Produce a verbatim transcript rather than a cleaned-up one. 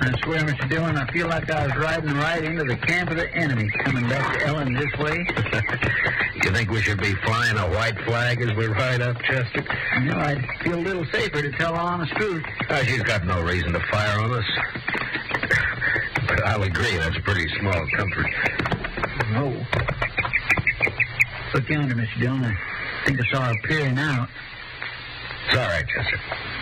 I swear, Mister Dillon, I feel like I was riding right into the camp of the enemy coming back to Ellen this way. You think we should be flying a white flag as we ride up, Chester? You know, I'd feel a little safer to tell the honest truth. Oh, she's got no reason to fire on us. But I'll agree, that's a pretty small comfort. Oh. Look yonder, Mister Dillon. I think I saw her peering out. It's all right, Chester.